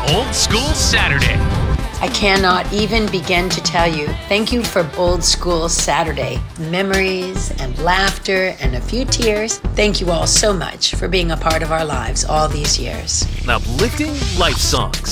Old School Saturday. I cannot even begin to tell you. Thank you for Old School Saturday. Memories and laughter and a few tears. Thank you all so much for being a part of our lives all these years. Uplifting life songs.